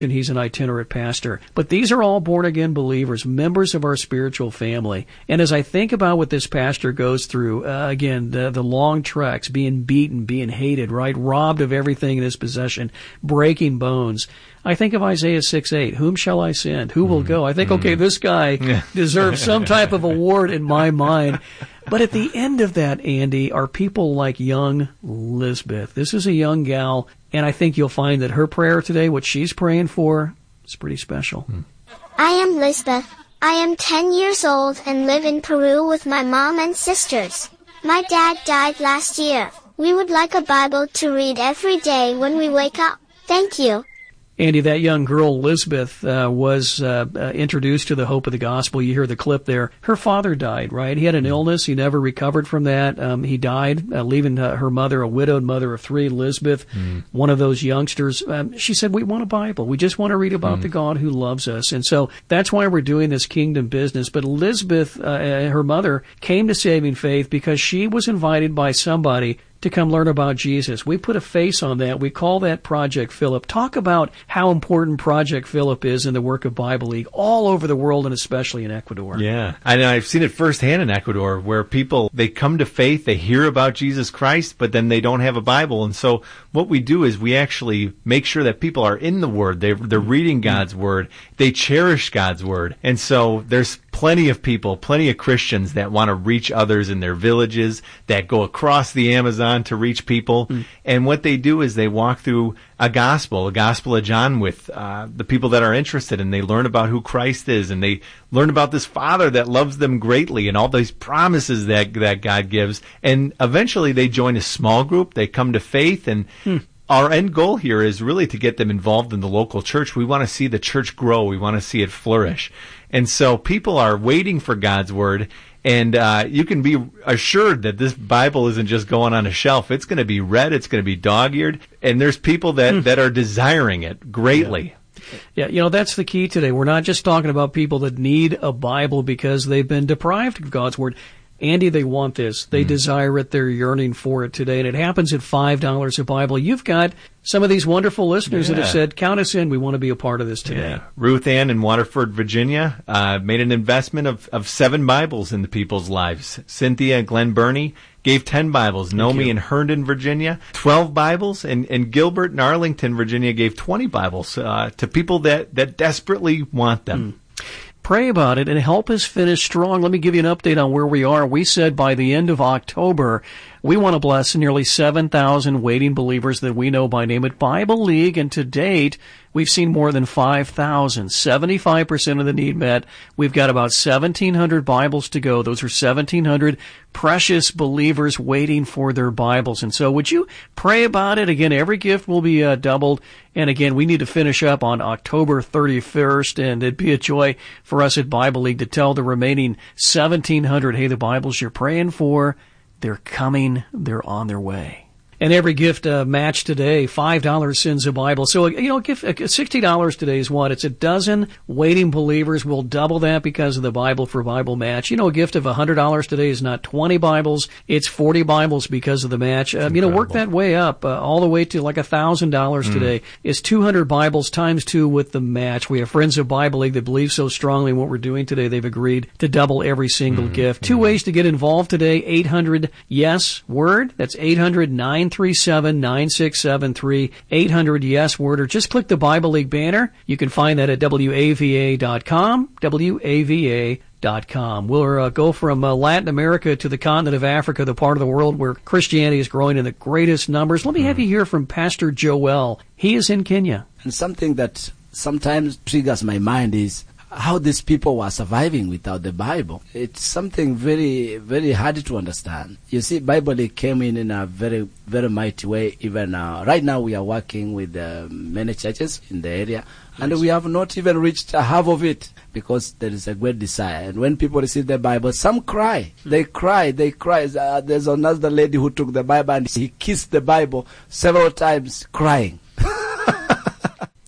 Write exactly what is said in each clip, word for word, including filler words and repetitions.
and he's an itinerant pastor. But these are all born-again believers, members of our spiritual family. And as I think about what this pastor goes through, uh, again, the, the long treks, being beaten, being hated, right, robbed of everything in his possession, breaking bones, I think of Isaiah six eight. Whom shall I send? Who will go? I think, okay, this guy deserves some type of award in my mind. But at the end of that, Andy, are people like young Lisbeth. This is a young gal, and I think you'll find that her prayer today, what she's praying for, is pretty special. I am Lisbeth. I am ten years old and live in Peru with my mom and sisters. My dad died last year. We would like a Bible to read every day when we wake up. Thank you. Andy, that young girl, Lisbeth, uh, was uh, uh, introduced to the hope of the gospel. You hear the clip there. Her father died, right? He had an illness. He never recovered from that. Um, he died, uh, leaving uh, her mother, a widowed mother of three, Lisbeth, mm. one of those youngsters. Um, she said, we want a Bible. We just want to read about mm. the God who loves us. And so that's why we're doing this kingdom business. But Lisbeth, uh, her mother, came to saving faith because she was invited by somebody to come learn about Jesus. We put a face on that. We call that Project Philip. Talk about how important Project Philip is in the work of Bible League all over the world and especially in Ecuador. Yeah, and I've seen it firsthand in Ecuador where people, they come to faith, they hear about Jesus Christ, but then they don't have a Bible. And so what we do is we actually make sure that people are in the Word. They're, they're reading God's Word. They cherish God's Word. And so there's plenty of people, plenty of Christians that want to reach others in their villages, that go across the Amazon to reach people. Mm. And what they do is they walk through a gospel, a gospel of John with uh, the people that are interested, and they learn about who Christ is, and they learn about this Father that loves them greatly and all these promises that that God gives. And eventually they join a small group, they come to faith, and mm. our end goal here is really to get them involved in the local church. We want to see the church grow. We want to see it flourish. And so people are waiting for God's Word, and uh, you can be assured that this Bible isn't just going on a shelf. It's going to be read. It's going to be dog-eared. And there's people that, mm. that are desiring it greatly. Yeah. yeah, you know, that's the key today. We're not just talking about people that need a Bible because they've been deprived of God's Word. Andy, they want this. They mm. desire it. They're yearning for it today. And it happens at five dollars a Bible. You've got some of these wonderful listeners yeah. that have said, count us in. We want to be a part of this today. Yeah. Ruth Ann in Waterford, Virginia, uh, made an investment of, of seven Bibles in the people's lives. Cynthia Glen Burney gave ten Bibles. Thank Nomi you. in Herndon, Virginia, twelve Bibles. And, and Gilbert in Arlington, Virginia, gave twenty Bibles uh, to people that, that desperately want them. Mm. Pray about it and help us finish strong. Let me give you an update on where we are. We said by the end of October, we want to bless nearly seven thousand waiting believers that we know by name at Bible League. And to date, we've seen more than five thousand, seventy-five percent of the need met. We've got about seventeen hundred Bibles to go. Those are seventeen hundred precious believers waiting for their Bibles. And so would you pray about it? Again, every gift will be uh, doubled. And again, we need to finish up on October thirty-first, and it'd be a joy for us at Bible League to tell the remaining seventeen hundred, hey, the Bibles you're praying for, they're coming, they're on their way. And every gift uh, match today, five dollars sends a Bible. So, you know, gift, uh, sixty dollars today is what? It's a dozen waiting believers. We'll double that because of the Bible for Bible match. You know, a gift of one hundred dollars today is not twenty Bibles. It's forty Bibles because of the match. Um, you know, work that way up uh, all the way to like one thousand dollars mm. today. It's two hundred Bibles times two with the match. We have friends of Bible League that believe so strongly in what we're doing today. They've agreed to double every single mm. gift. Two mm. ways to get involved today. eight hundred yes word. That's eight hundred nine three seven nine six seven three, eight hundred yes word, or just click the Bible League banner. You can find that at W A V A dot com, W A V A dot com. We'll uh, go from uh, Latin America to the continent of Africa, the part of the world where Christianity is growing in the greatest numbers. Let me have you hear from Pastor Joel. He is in Kenya. And something that sometimes triggers my mind is how these people were surviving without the Bible. It's something very, very hard to understand. You see, Bible came in in a very, very mighty way. Even uh, right now we are working with uh, many churches in the area, and we have not even reached a half of it because there is a great desire. And when people receive the Bible, some cry. They cry, they cry. Uh, there's another lady who took the Bible and he kissed the Bible several times crying.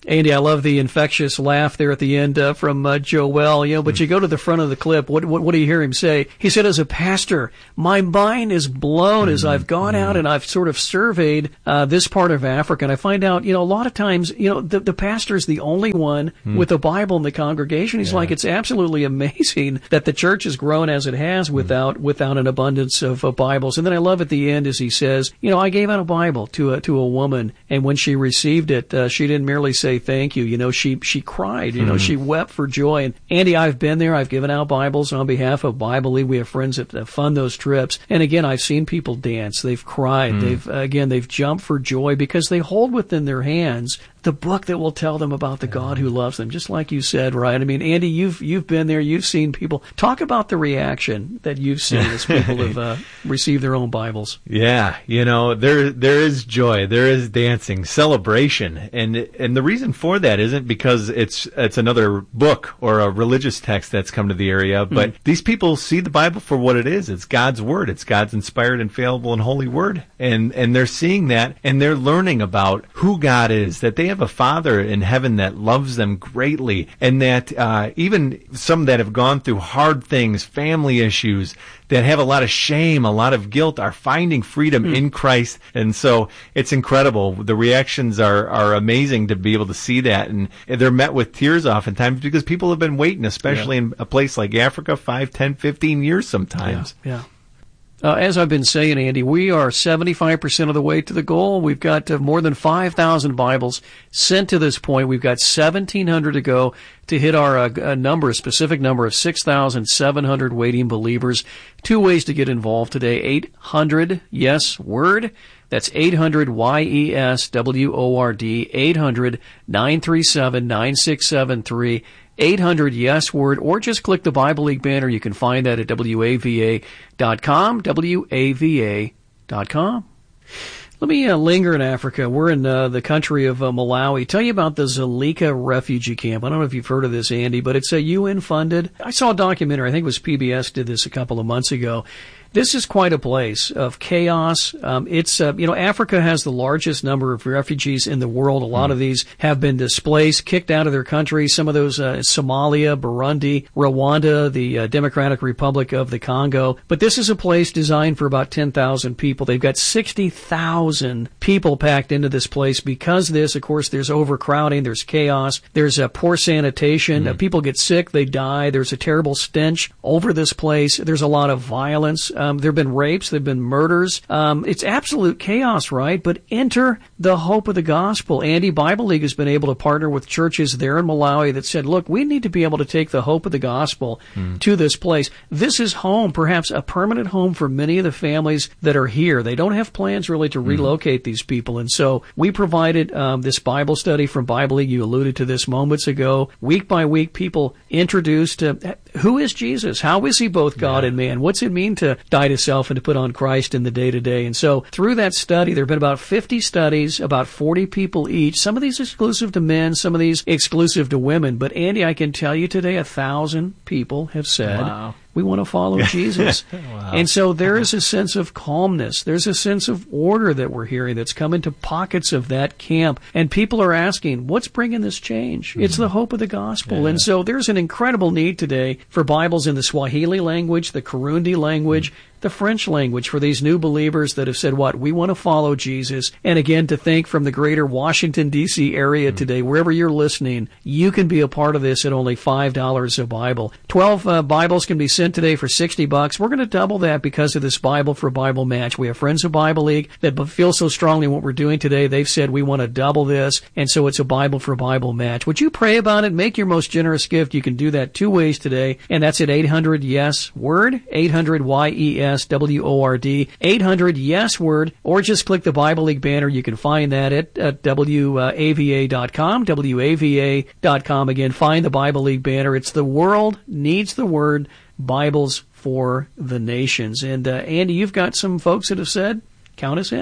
Andy, I love the infectious laugh there at the end uh, from uh, Joel. You know, but you go to the front of the clip. What, what what do you hear him say? He said, "As a pastor, my mind is blown as I've gone out and I've sort of surveyed uh, this part of Africa, and I find out, you know, a lot of times, you know, the, the pastor is the only one mm. with a Bible in the congregation. He's yeah. like, it's absolutely amazing that the church has grown as it has without mm. without an abundance of uh, Bibles." And then I love at the end as he says, "You know, I gave out a Bible to a to a woman, and when she received it, uh, she didn't merely say thank you. You know, she she cried. You know, mm. she wept for joy." And Andy, I've been there. I've given out Bibles on behalf of Bible League. We have friends that, that fund those trips. And again, I've seen people dance. They've cried. Mm. They've uh, again, they've jumped for joy because they hold within their hands the book that will tell them about the God who loves them, just like you said, right? I mean, Andy, you've you've been there. You've seen people. Talk about the reaction that you've seen as people have uh, received their own Bibles. Yeah, you know, there there is joy, there is dancing, celebration, and and the reason for that isn't because it's it's another book or a religious text that's come to the area, but mm. these people see the Bible for what it is. It's God's Word. It's God's inspired, infallible, and holy Word, and and they're seeing that, and they're learning about who God is, that they have a Father in heaven that loves them greatly, and that uh, even some that have gone through hard things, family issues, that have a lot of shame, a lot of guilt, are finding freedom mm. in Christ. And so it's incredible. The reactions are, are amazing to be able to see that. And they're met with tears oftentimes because people have been waiting, especially yeah. in a place like Africa, five, ten, fifteen years sometimes. Yeah. yeah. Uh, as I've been saying, Andy, we are seventy-five percent of the way to the goal. We've got uh, more than five thousand Bibles sent to this point. We've got seventeen hundred to go to hit our uh, number, a specific number of six thousand seven hundred waiting believers. Two ways to get involved today. eight hundred, yes, word. That's eight hundred Y E S W O R D, eight hundred nine three seven nine six seven three. eight hundred yes word, or just click the Bible League banner. You can find that at W A V A dot com, W A V A dot com. Let me uh, linger in Africa. We're in uh, the country of uh, Malawi. Tell you about the Zalika refugee camp. I don't know if you've heard of this, Andy, but it's a U N-funded. I saw a documentary. I think it was P B S did this a couple of months ago. This is quite a place of chaos. Um, it's, uh, you know, Africa has the largest number of refugees in the world. A lot mm. of these have been displaced, kicked out of their country. Some of those, uh, Somalia, Burundi, Rwanda, the uh, Democratic Republic of the Congo. But this is a place designed for about ten thousand people. They've got sixty thousand people packed into this place. Because of this, of course, there's overcrowding, there's chaos, there's uh, poor sanitation. Mm. Uh, people get sick, they die. There's a terrible stench over this place. There's a lot of violence. Um, there have been rapes, there have been murders. Um, it's absolute chaos, right? But enter the hope of the gospel. Andy, Bible League has been able to partner with churches there in Malawi that said, look, we need to be able to take the hope of the gospel mm. to this place. This is home, perhaps a permanent home for many of the families that are here. They don't have plans really to relocate mm. these people. And so we provided um, this Bible study from Bible League. You alluded to this moments ago. Week by week, people introduced to who is Jesus? How is he both God yeah. and man? What's it mean to die to self and to put on Christ in the day-to-day? And so through that study, there have been about fifty studies, about forty people each. Some of these exclusive to men, some of these exclusive to women. But Andy, I can tell you today, a thousand people have said, wow. we want to follow Jesus. Wow. And so there is a sense of calmness. There's a sense of order that we're hearing that's come into pockets of that camp. And people are asking, what's bringing this change? Mm-hmm. It's the hope of the gospel. Yeah. And so there's an incredible need today for Bibles in the Swahili language, the Kirundi language, mm-hmm. the French language for these new believers that have said, what? We want to follow Jesus. And again, to think from the greater Washington, D C area mm-hmm. today, wherever you're listening, you can be a part of this at only five dollars a Bible. twelve uh, Bibles can be sent today for sixty bucks. We're going to double that because of this Bible for Bible match. We have friends of Bible League that feel so strongly what we're doing today. They've said we want to double this, and so it's a Bible for Bible match. Would you pray about it? Make your most generous gift. You can do that two ways today, and that's at eight hundred yes word, eight hundred Y E S W O R D, eight hundred yes word, or just click the Bible League banner. You can find that at, at W A V A dot com, W A V A dot com. Again, find the Bible League banner. It's the world needs the word. Bibles for the nations. And uh, Andy, you've got some folks that have said, count us in.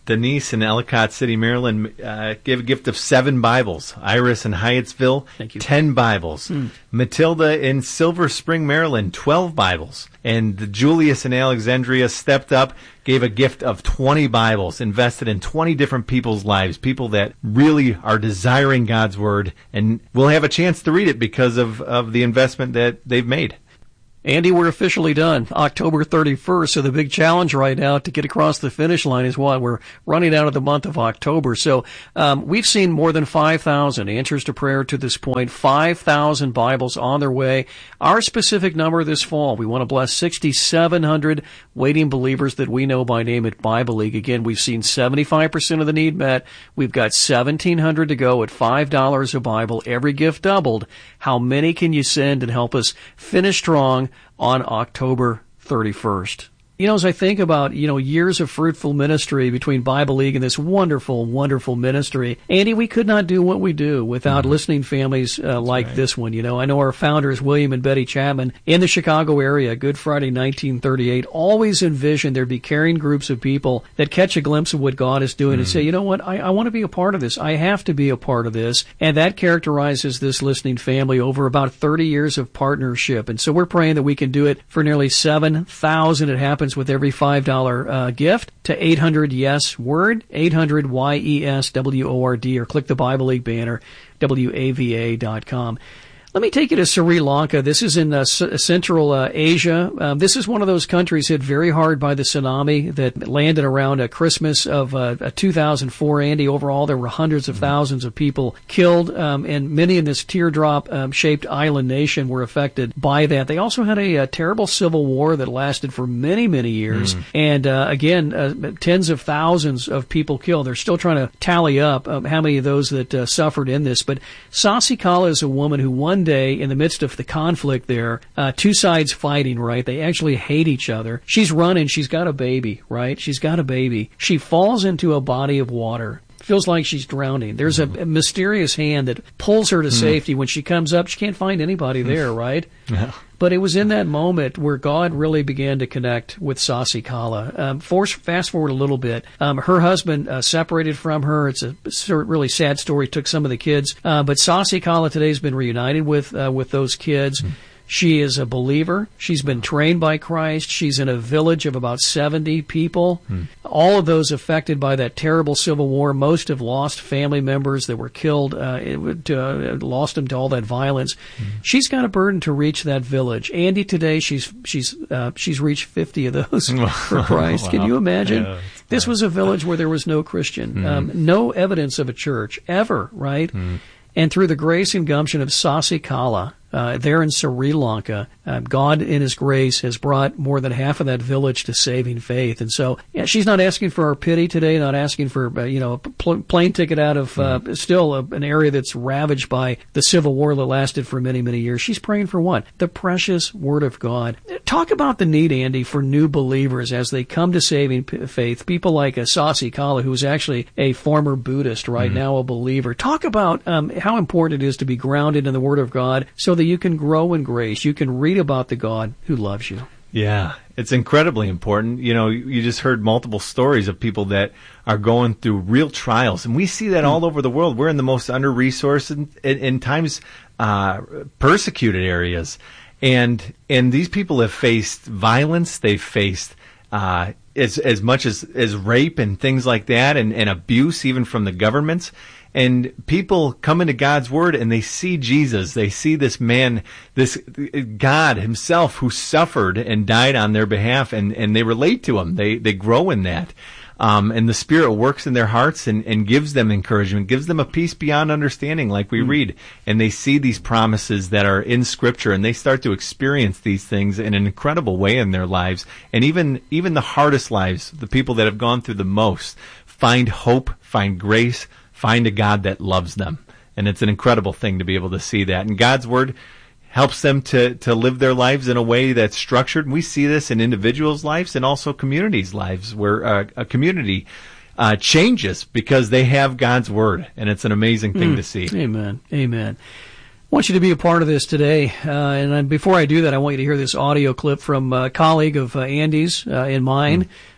Denise in Ellicott City, Maryland, uh, gave a gift of seven Bibles. Iris in Hyattsville, Thank you. ten Bibles. Mm. Matilda in Silver Spring, Maryland, twelve Bibles. And Julius in Alexandria stepped up, gave a gift of twenty Bibles, invested in twenty different people's lives, people that really are desiring God's Word, and will have a chance to read it because of, of the investment that they've made. Andy, we're officially done. October thirty-first. So the big challenge right now to get across the finish line is what? We're running out of the month of October. So um, we've seen more than five thousand answers to prayer to this point, five thousand Bibles on their way. Our specific number this fall, we want to bless six thousand seven hundred waiting believers that we know by name at Bible League. Again, we've seen seventy-five percent of the need met. We've got seventeen hundred to go at five dollars a Bible. Every gift doubled. How many can you send and help us finish strong on October thirty-first? You know, as I think about, you know, years of fruitful ministry between Bible League and this wonderful, wonderful ministry, Andy, we could not do what we do without mm-hmm. listening families uh, like right. this one. You know, I know our founders, William and Betty Chapman, in the Chicago area, Good Friday nineteen thirty-eight, always envisioned there'd be caring groups of people that catch a glimpse of what God is doing mm-hmm. and say, you know what, I, I want to be a part of this. I have to be a part of this. And that characterizes this listening family over about thirty years of partnership. And so we're praying that we can do it for nearly seven thousand. It happens with every five dollars uh, gift to eight hundred yes word, eight hundred Y E S W O R D, or click the Bible League banner, W A V A dot com. Let me take you to Sri Lanka. This is in uh, S- Central uh, Asia. Um, this is one of those countries hit very hard by the tsunami that landed around uh, Christmas of uh, two thousand four. Andy, overall, there were hundreds of thousands of people killed, um, and many in this teardrop-shaped um, island nation were affected by that. They also had a, a terrible civil war that lasted for many, many years. Mm. And, uh, again, uh, tens of thousands of people killed. They're still trying to tally up um, how many of those that uh, suffered in this. But Sasikala is a woman who one day, in the midst of the conflict there, uh, two sides fighting, right? They actually hate each other. She's running. She's got a baby, right? She's got a baby. She falls into a body of water. Feels like she's drowning. There's a, a mysterious hand that pulls her to mm. safety. When she comes up, she can't find anybody there, right? Yeah. But it was in that moment where God really began to connect with Sasikala. Um, force, fast forward a little bit. Um, her husband uh, separated from her. It's a really sad story. Took some of the kids. Uh, but Sasikala today has been reunited with uh, with those kids. Mm. She is a believer. She's been trained by Christ. She's in a village of about seventy people. Hmm. All of those affected by that terrible civil war. Most have lost family members that were killed, uh, it, uh, lost them to all that violence. Hmm. She's got a burden to reach that village. Andy, today she's she's uh, she's reached fifty of those for Christ. Wow. Can you imagine? Yeah, this was a village where there was no Christian, hmm. um, no evidence of a church ever, right? Hmm. And through the grace and gumption of Sasikala, uh, there in Sri Lanka, uh, God in His grace has brought more than half of that village to saving faith. And so, yeah, she's not asking for our pity today, not asking for, uh, you know, a pl- plane ticket out of, uh, mm. still a, an area that's ravaged by the civil war that lasted for many, many years. She's praying for what? The precious Word of God. Talk about the need, Andy, for new believers as they come to saving p- faith. People like uh, Sasikala, who is actually a former Buddhist, right mm. now a believer. Talk about um, how important it is to be grounded in the Word of God so that you can grow in grace. You can read about the God who loves you. Yeah, it's incredibly important. You know, you just heard multiple stories of people that are going through real trials, and we see that mm. all over the world. We're in the most under-resourced and, and, and times uh, persecuted areas, and and these people have faced violence. They've faced uh, as as much as, as rape and things like that, and, and abuse even from the governments. And people come into God's Word and they see Jesus. They see this man, this God Himself who suffered and died on their behalf, and, and they relate to Him. They they grow in that. Um, and the Spirit works in their hearts and, and gives them encouragement, gives them a peace beyond understanding, like we mm. read. And they see these promises that are in Scripture, and they start to experience these things in an incredible way in their lives. And even even the hardest lives, the people that have gone through the most, find hope, find grace, find a God that loves them. And it's an incredible thing to be able to see that. And God's Word helps them to, to live their lives in a way that's structured. And we see this in individuals' lives and also communities' lives, where uh, a community uh, changes because they have God's Word. And it's an amazing thing mm. to see. Amen. Amen. I want you to be a part of this today. Uh, and before I do that, I want you to hear this audio clip from a colleague of uh, Andy's uh, and mine. Mm.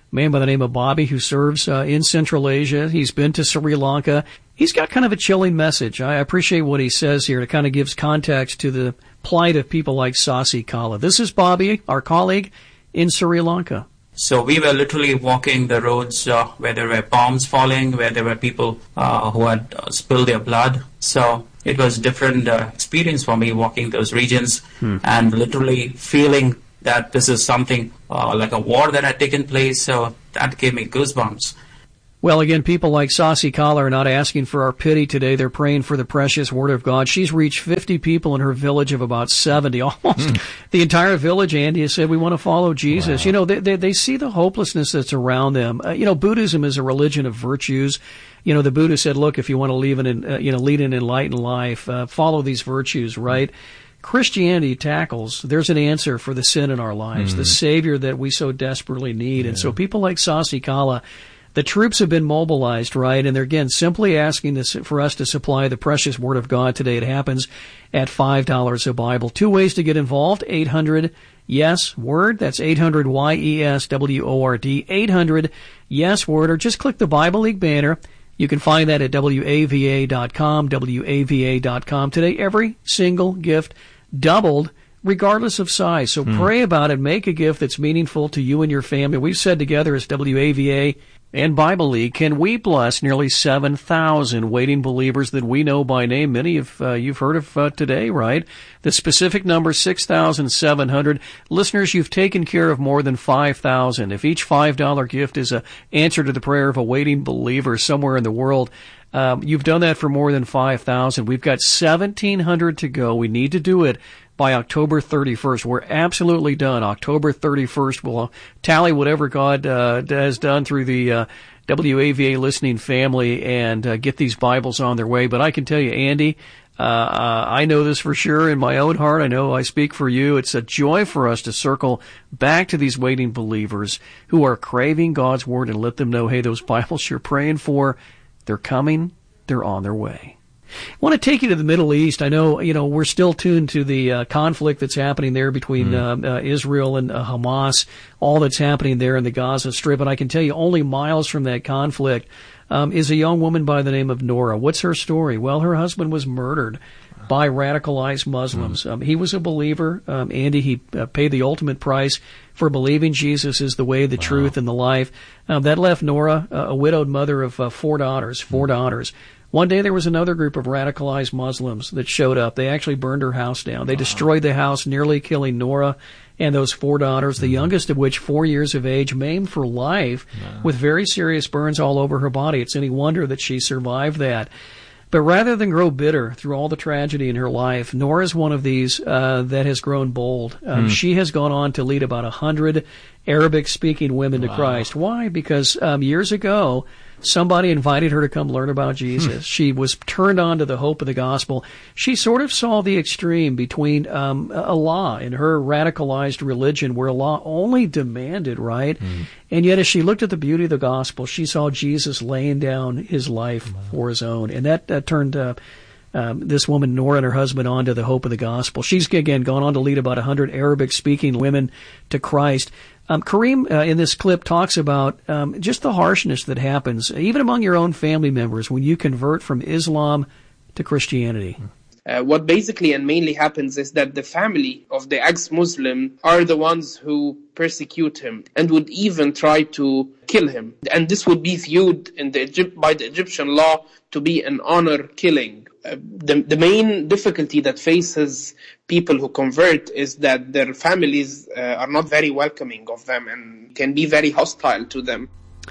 man by the name of Bobby who serves uh, in Central Asia. He's been to Sri Lanka. He's got kind of a chilling message. I appreciate what he says here. It kind of gives context to the plight of people like Sasi Kala. This is Bobby, our colleague in Sri Lanka. So we were literally walking the roads uh, where there were bombs falling, where there were people uh, who had uh, spilled their blood. So it was a different uh, experience for me walking those regions hmm. and literally feeling that this is something uh, like a war that had taken place. So that gave me goosebumps. Well, again, people like Sasi Kala are not asking for our pity today. They're praying for the precious Word of God. She's reached fifty people in her village of about seventy. Almost mm. the entire village, Andy, has said, we want to follow Jesus. Wow. You know, they, they, they see the hopelessness that's around them. Uh, you know, Buddhism is a religion of virtues. You know, the Buddha said, look, if you want to lead an, uh, you know, lead an enlightened life, uh, follow these virtues, right? Christianity tackles, there's an answer for the sin in our lives, mm. the Savior that we so desperately need. Yeah. And so people like Sasi Kala, the troops have been mobilized, right? And they're, again, simply asking this, for us to supply the precious Word of God today. It happens at five dollars a Bible. Two ways to get involved. eight hundred yes word. That's eight hundred Y E S W O R D. eight hundred yes word. Or just click the Bible League banner. You can find that at W A V A dot com, W A V A dot com. Today, every single gift doubled, regardless of size. So mm. pray about it. Make a gift that's meaningful to you and your family. We've said together as W A V A and Bible League, can we bless nearly seven thousand waiting believers that we know by name? Many of uh, you've heard of uh, today, right? The specific number, six thousand seven hundred. Listeners, you've taken care of more than five thousand. If each five dollar gift is an answer to the prayer of a waiting believer somewhere in the world, um, you've done that for more than five thousand. We've got seventeen hundred to go. We need to do it by October thirty-first. We're absolutely done. October thirty-first, we'll tally whatever God uh, has done through the uh, W A V A listening family and uh, get these Bibles on their way. But I can tell you, Andy, uh, uh, I know this for sure in my own heart. I know I speak for you. It's a joy for us to circle back to these waiting believers who are craving God's Word and let them know, hey, those Bibles you're praying for, they're coming, they're on their way. I want to take you to the Middle East. I know, you know, we're still tuned to the uh, conflict that's happening there between mm. uh, uh, Israel and uh, Hamas, all that's happening there in the Gaza Strip. And I can tell you only miles from that conflict um, is a young woman by the name of Nora. What's her story? Well, her husband was murdered by radicalized Muslims. Mm. Um, he was a believer. Um, Andy, he uh, paid the ultimate price for believing Jesus is the way, the wow. truth, and the life. Um, that left Nora, uh, a widowed mother of uh, four daughters, four mm. daughters. One day there was another group of radicalized Muslims that showed up. They actually burned her house down. They wow. destroyed the house, nearly killing Nora and those four daughters, the mm-hmm. youngest of which, four years of age, maimed for life wow. with very serious burns all over her body. It's any wonder that she survived that. But rather than grow bitter through all the tragedy in her life, Nora is one of these uh, that has grown bold. Um, mm. She has gone on to lead about a hundred Arabic-speaking women wow. to Christ. Why? Because um, years ago, somebody invited her to come learn about Jesus. She was turned on to the hope of the gospel. She sort of saw the extreme between um, Allah and her radicalized religion, where Allah only demanded, right? Mm. And yet as she looked at the beauty of the gospel, she saw Jesus laying down his life wow. for his own. And that, that turned uh, um, this woman, Nora, and her husband on to the hope of the gospel. She's, again, gone on to lead about a hundred Arabic-speaking women to Christ. Um, Kareem, uh, in this clip, talks about um, just the harshness that happens, even among your own family members, when you convert from Islam to Christianity. Uh, what basically and mainly happens is that the family of the ex-Muslim are the ones who persecute him and would even try to kill him. And this would be viewed in the Egypt, by the Egyptian law to be an honor killing. Uh, the, the main difficulty that faces people who convert is that their families uh, are not very welcoming of them and can be very hostile to them.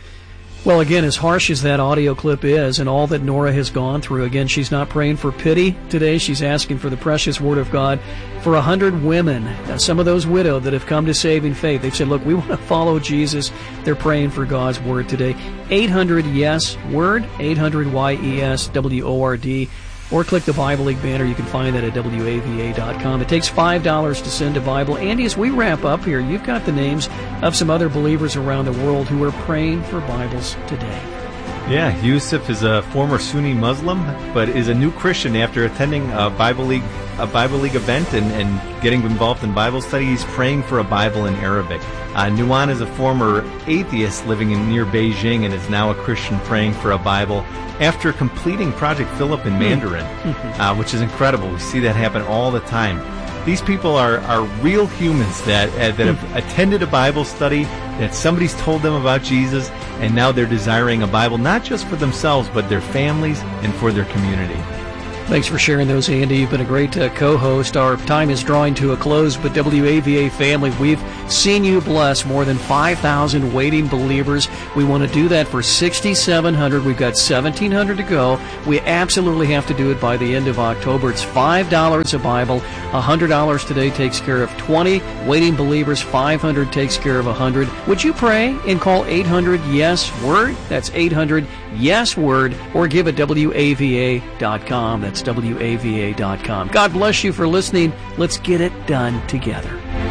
Well, again, as harsh as that audio clip is and all that Nora has gone through, again, she's not praying for pity today. She's asking for the precious Word of God for a hundred women, uh, some of those widowed that have come to saving faith. They've said, look, we want to follow Jesus. They're praying for God's Word today. eight hundred yes word, eight hundred Y E S W O R D. Or click the Bible League banner. You can find that at W A V A dot com. It takes five dollars to send a Bible. Andy, as we wrap up here, you've got the names of some other believers around the world who are praying for Bibles today. Yeah, Yusuf is a former Sunni Muslim, but is a new Christian after attending a Bible League a Bible League event and, and getting involved in Bible study, he's praying for a Bible in Arabic. Uh, Nuan is a former atheist living in near Beijing and is now a Christian praying for a Bible after completing Project Philip in Mandarin, uh, which is incredible. We see that happen all the time. These people are, are real humans that uh, that have attended a Bible study, that somebody's told them about Jesus, and now they're desiring a Bible, not just for themselves, but their families and for their community. Thanks for sharing those, Andy. You've been a great uh, co-host. Our time is drawing to a close, but W A V A family, we've seen you bless more than five thousand waiting believers. We want to do that for six thousand seven hundred. We've got seventeen hundred to go. We absolutely have to do it by the end of October. It's five dollars a Bible. one hundred dollars today takes care of twenty waiting believers. five hundred takes care of one hundred. Would you pray and call eight hundred yes word? That's eight hundred yes word, or give at W A V A dot com. That's W A V A dot com. God bless you for listening. Let's get it done together.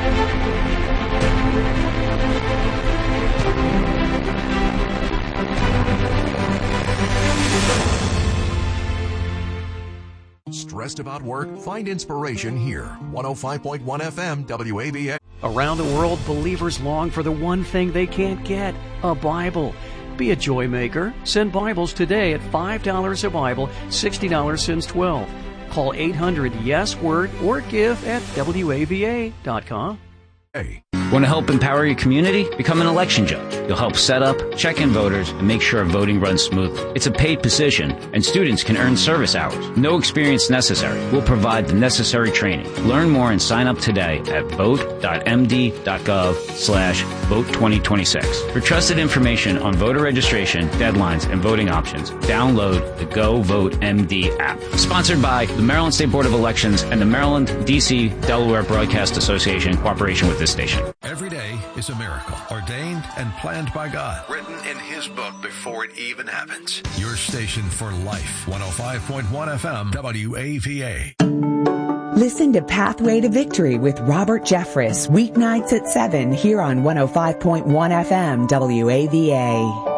Stressed about work? Find inspiration here. one oh five point one F M W A V A. Around the world, believers long for the one thing they can't get, a Bible. Be a joy maker. Send Bibles today at five dollars a Bible, sixty dollars since twelve. Call eight hundred yes word or give at W A V A dot com. Hey. Want to help empower your community? Become an election judge. You'll help set up, check in voters, and make sure voting runs smoothly. It's a paid position, and students can earn service hours. No experience necessary. We'll provide the necessary training. Learn more and sign up today at vote dot m d dot gov slash vote twenty twenty-six. For trusted information on voter registration, deadlines, and voting options, download the Go Vote M D app. Sponsored by the Maryland State Board of Elections and the Maryland, D C, Delaware Broadcast Association in cooperation with this station. Every day is a miracle, ordained and planned by God. Written in His book before it even happens. Your station for life. one oh five point one F M, W A V A. Listen to Pathway to Victory with Robert Jeffress, weeknights at seven here on one oh five point one F M, W A V A.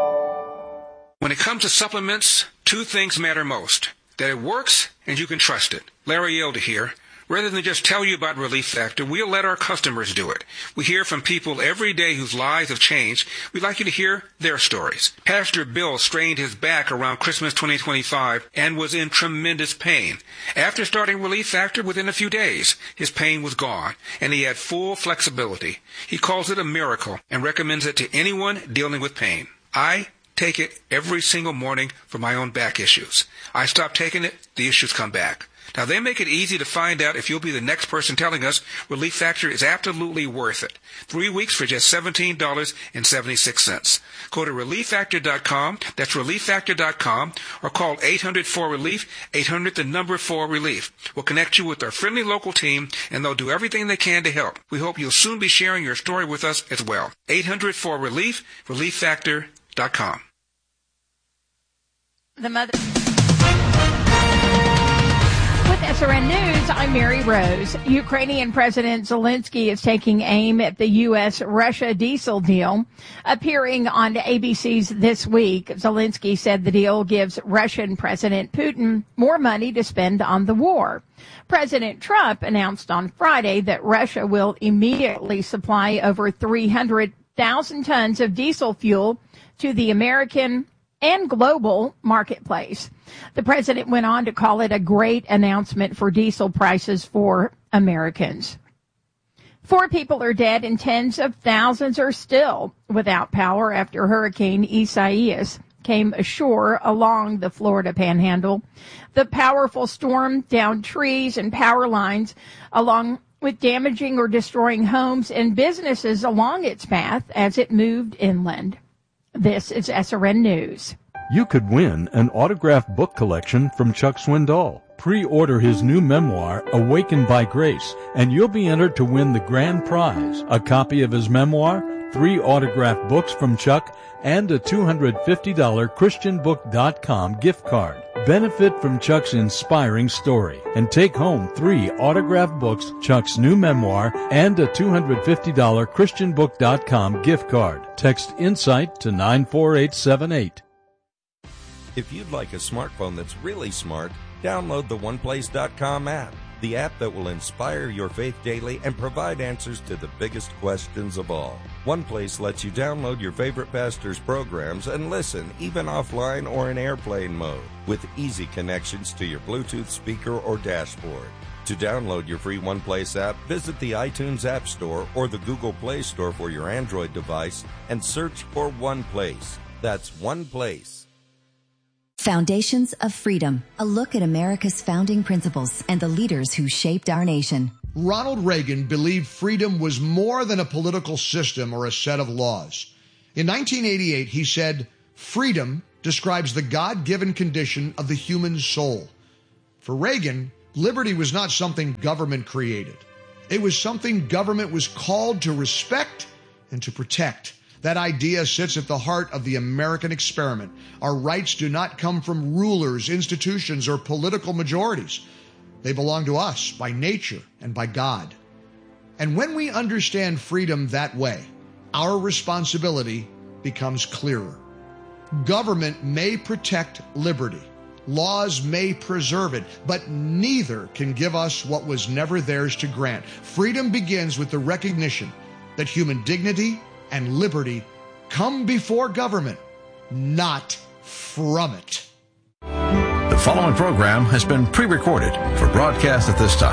When it comes to supplements, two things matter most. That it works and you can trust it. Larry Yelda here. Rather than just tell you about Relief Factor, we'll let our customers do it. We hear from people every day whose lives have changed. We'd like you to hear their stories. Pastor Bill strained his back around Christmas twenty twenty-five and was in tremendous pain. After starting Relief Factor, within a few days, his pain was gone, and he had full flexibility. He calls it a miracle and recommends it to anyone dealing with pain. I take it every single morning for my own back issues. I stop taking it, the issues come back. Now, they make it easy to find out if you'll be the next person telling us Relief Factor is absolutely worth it. Three weeks for just seventeen dollars and seventy-six cents. Go to relief factor dot com, that's relief factor dot com, or call eight hundred four relief, eight hundred the number four relief. We'll connect you with our friendly local team, and they'll do everything they can to help. We hope you'll soon be sharing your story with us as well. eight hundred four relief, relief factor dot com. The mother... With S R N News, I'm Mary Rose. Ukrainian President Zelensky is taking aim at the U S Russia diesel deal. Appearing on A B C's This Week, Zelensky said the deal gives Russian President Putin more money to spend on the war. President Trump announced on Friday that Russia will immediately supply over three hundred thousand tons of diesel fuel to the American and global marketplace. The president went on to call it a great announcement for diesel prices for Americans. Four people are dead and tens of thousands are still without power after Hurricane Isaias came ashore along the Florida Panhandle. The powerful storm downed trees and power lines along with damaging or destroying homes and businesses along its path as it moved inland. This is S R N News. You could win an autographed book collection from Chuck Swindoll. Pre-order his new memoir, Awakened by Grace, and you'll be entered to win the grand prize, a copy of his memoir, three autographed books from Chuck, and a two hundred fifty dollars Christian book dot com gift card. Benefit from Chuck's inspiring story and take home three autographed books, Chuck's new memoir, and a two hundred fifty dollars Christian book dot com gift card. Text INSIGHT to nine four eight seven eight. If you'd like a smartphone that's really smart, download the one place dot com app. the app that will inspire your faith daily and provide answers to the biggest questions of all. OnePlace lets you download your favorite pastor's programs and listen, even offline or in airplane mode, with easy connections to your Bluetooth speaker or dashboard. To download your free OnePlace app, visit the iTunes App Store or the Google Play Store for your Android device and search for OnePlace. That's OnePlace. Foundations of Freedom, a look at America's founding principles and the leaders who shaped our nation. Ronald Reagan believed freedom was more than a political system or a set of laws. In nineteen eighty-eight, he said, "Freedom describes the God-given condition of the human soul." For Reagan, liberty was not something government created. It was something government was called to respect and to protect. That idea sits at the heart of the American experiment. Our rights do not come from rulers, institutions, or political majorities. They belong to us by nature and by God. And when we understand freedom that way, our responsibility becomes clearer. Government may protect liberty. Laws may preserve it, but neither can give us what was never theirs to grant. Freedom begins with the recognition that human dignity and liberty come before government, not from it. The following program has been pre-recorded for broadcast at this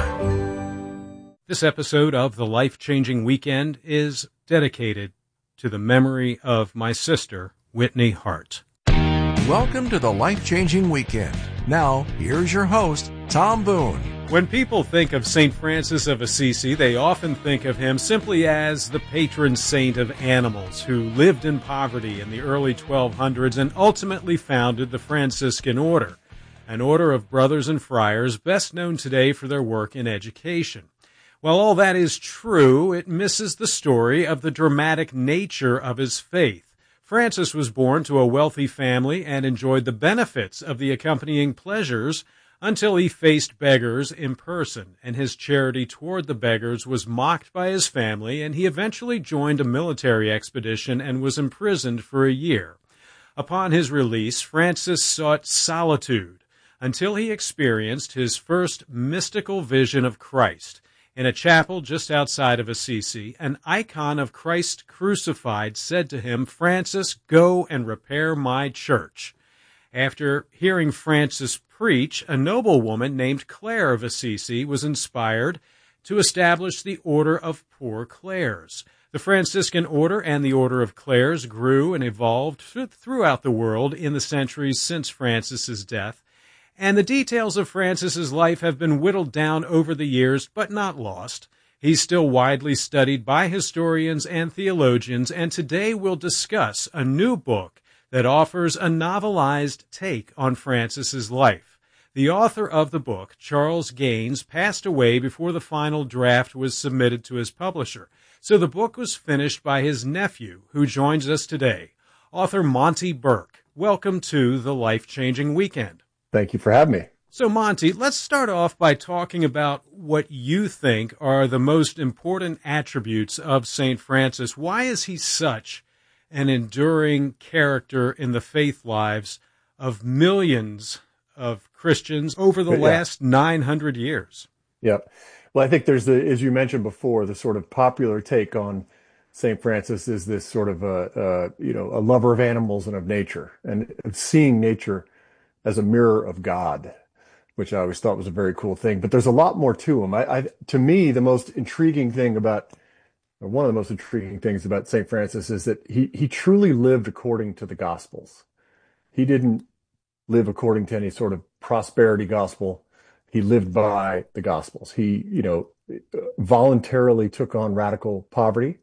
time. This episode of The Life-Changing Weekend is dedicated to the memory of my sister, Whitney Hart. Welcome to The Life-Changing Weekend. Now, here's your host, Tom Boone. When people think of Saint Francis of Assisi, they often think of him simply as the patron saint of animals who lived in poverty in the early twelve hundreds and ultimately founded the Franciscan Order, an order of brothers and friars best known today for their work in education. While all that is true, it misses the story of the dramatic nature of his faith. Francis was born to a wealthy family and enjoyed the benefits of the accompanying pleasures until he faced beggars in person, and his charity toward the beggars was mocked by his family, and he eventually joined a military expedition and was imprisoned for a year. Upon his release, Francis sought solitude until he experienced his first mystical vision of Christ. In a chapel just outside of Assisi, an icon of Christ crucified said to him, "Francis, go and repair my church." After hearing Francis preach, a noblewoman named Clare of Assisi was inspired to establish the Order of Poor Clares. The Franciscan Order and the Order of Clares grew and evolved th- throughout the world in the centuries since Francis's death, and the details of Francis's life have been whittled down over the years, but not lost. He's still widely studied by historians and theologians, and today we'll discuss a new book that offers a novelized take on Francis's life. The author of the book, Charles Gaines, passed away before the final draft was submitted to his publisher, so the book was finished by his nephew, who joins us today, author Monty Burke. Welcome to The Life-Changing Weekend. Thank you for having me. So, Monty, let's start off by talking about what you think are the most important attributes of Saint Francis. Why is he such an enduring character in the faith lives of millions of Christians over the yeah. last nine hundred years? Yeah. Well, I think there's the, as you mentioned before, the sort of popular take on Saint Francis is this sort of a, a, you know, a lover of animals and of nature, and of seeing nature as a mirror of God, which I always thought was a very cool thing. But there's a lot more to him. I, I to me, the most intriguing thing about One of the most intriguing things about Saint Francis is that he, he truly lived according to the Gospels. He didn't live according to any sort of prosperity gospel. He lived by the Gospels. He, you know, voluntarily took on radical poverty,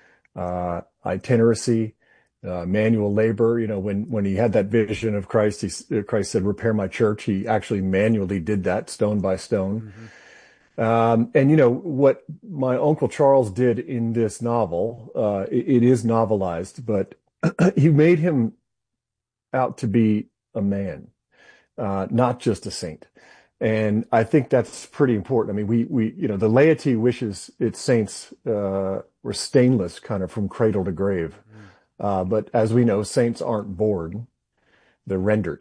uh, itineracy, uh, manual labor. You know, when, when he had that vision of Christ, he, Christ said, "Repair my church." He actually manually did that stone by stone. Mm-hmm. Um, and you know, what my Uncle Charles did in this novel, uh, it, it is novelized, but he made him out to be a man, uh, not just a saint. And I think that's pretty important. I mean, we, we, you know, the laity wishes its saints, uh, were stainless kind of from cradle to grave. Uh, but as we know, saints aren't born, they're rendered.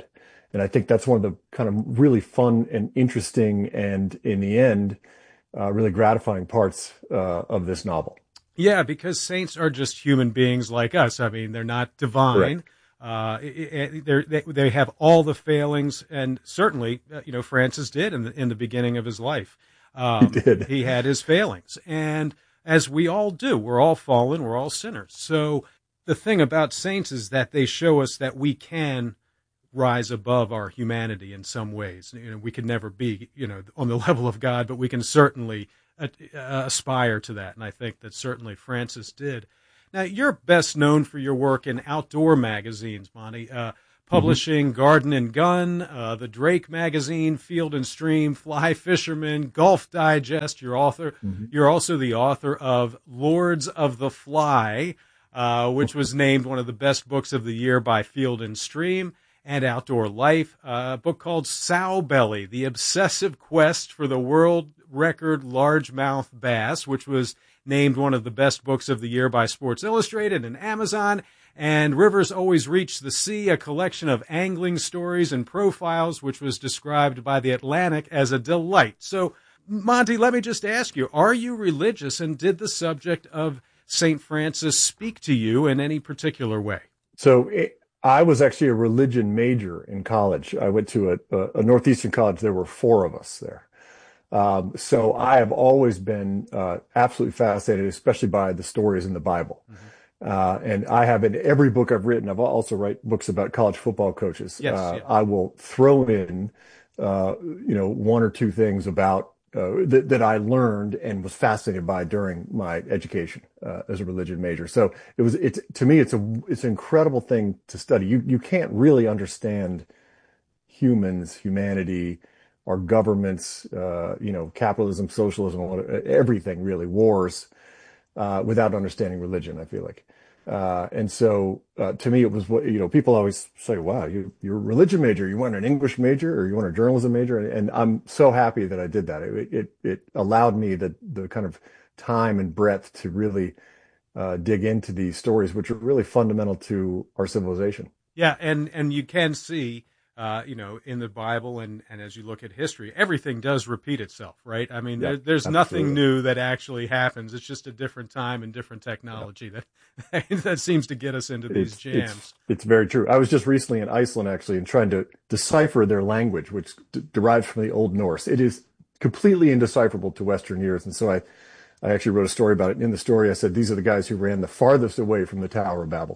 And I think that's one of the kind of really fun and interesting and, in the end, uh, really gratifying parts uh, of this novel. Yeah, because saints are just human beings like us. I mean, they're not divine. Uh, they they have all the failings, and certainly, uh, you know, Francis did in the in the beginning of his life. Um, he did. He had his failings, and as we all do, we're all fallen, we're all sinners. So the thing about saints is that they show us that we can rise above our humanity in some ways. You know, we can never be, you know, on the level of God, but we can certainly uh, aspire to that. And I think that certainly Francis did. Now, you're best known for your work in outdoor magazines, Monty, uh, publishing mm-hmm. Garden and Gun, uh, the Drake magazine, Field and Stream, Fly Fisherman, Golf Digest. You're author. Mm-hmm. You're also the author of Lords of the Fly, uh, which was named one of the best books of the year by Field and Stream, and Outdoor Life, uh, a book called Sow Belly, The Obsessive Quest for the World Record Largemouth Bass, which was named one of the best books of the year by Sports Illustrated and Amazon, and Rivers Always Reach the Sea, a collection of angling stories and profiles, which was described by The Atlantic as a delight. So, Monty, let me just ask you, are you religious, and did the subject of Saint Francis speak to you in any particular way? So it, I was actually a religion major in college. I went to a, a Northeastern college. There were four of us there. Um, so I have always been uh, absolutely fascinated, especially by the stories in the Bible. Mm-hmm. Uh, and I have in every book I've written, I've also write books about college football coaches. Yes, uh, yeah. I will throw in, uh, you know, one or two things about uh, that, that I learned and was fascinated by during my education uh, as a religion major. So it was, it's to me, it's a, it's an incredible thing to study. You you can't really understand humans, humanity, our governments, uh, you know, capitalism, socialism, everything really, wars, uh, without understanding religion, I feel like. Uh, and so, uh, to me, it was what, you know, people always say, wow, you, you're a religion major, you want an English major or you want a journalism major. And, and I'm so happy that I did that. It, it, it allowed me the, the kind of time and breadth to really, uh, dig into these stories, which are really fundamental to our civilization. Yeah. And, and you can see, Uh, you know, in the Bible and, and as you look at history, everything does repeat itself, right? I mean, yeah, there, there's absolutely. nothing new that actually happens. It's just a different time and different technology yeah. that that seems to get us into it's, these jams. It's, it's very true. I was just recently in Iceland, actually, and trying to decipher their language, which d- derives from the Old Norse. It is completely indecipherable to Western ears. And so I, I actually wrote a story about it. And in the story, I said, these are the guys who ran the farthest away from the Tower of Babel.